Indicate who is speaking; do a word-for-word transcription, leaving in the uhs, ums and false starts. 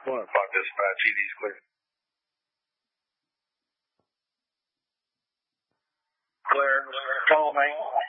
Speaker 1: one o'clock dispatch, E D's clear. Clear. Call me.